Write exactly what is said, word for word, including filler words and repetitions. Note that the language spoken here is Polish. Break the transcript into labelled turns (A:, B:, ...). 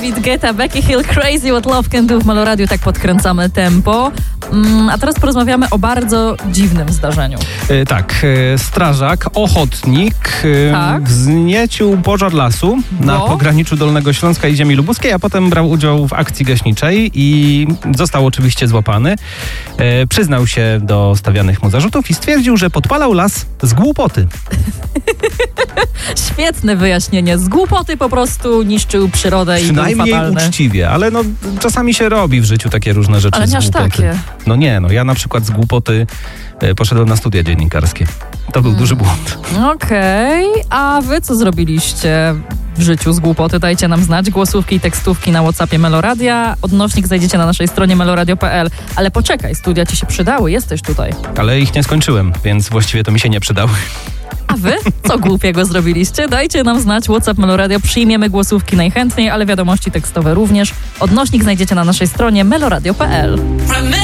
A: David Guetta, Becky Hill, Crazy What Love Can Do w Meloradiu, tak podkręcamy tempo. Mm, a teraz porozmawiamy o bardzo dziwnym zdarzeniu.
B: E, tak, e, strażak, ochotnik e,
A: Tak.
B: wzniecił pożar lasu na
A: Bo?
B: pograniczu Dolnego Śląska i ziemi lubuskiej, a potem brał udział w akcji gaśniczej i został oczywiście złapany. E, przyznał się do stawianych mu zarzutów i stwierdził, że podpalał las z głupoty.
A: Świetne wyjaśnienie. Z głupoty po prostu niszczył przyrodę i był
B: Przynajmniej
A: fatalny.
B: uczciwie, ale no czasami się robi w życiu takie różne rzeczy
A: Ale
B: z
A: nie aż
B: głupoty.
A: takie.
B: No nie, no ja na przykład z głupoty e, poszedłem na studia dziennikarskie. To był duży błąd.
A: Okej, a wy co zrobiliście w życiu z głupoty? Dajcie nam znać. Głosówki i tekstówki na WhatsAppie Meloradia. Odnośnik znajdziecie na naszej stronie meloradio kropka p l. Ale poczekaj, studia ci się przydały, jesteś tutaj.
B: Ale ich nie skończyłem, więc właściwie to mi się nie przydały.
A: A wy co głupiego zrobiliście? Dajcie nam znać. WhatsApp Meloradio. Przyjmiemy głosówki najchętniej, ale wiadomości tekstowe również. Odnośnik znajdziecie na naszej stronie meloradio kropka p l.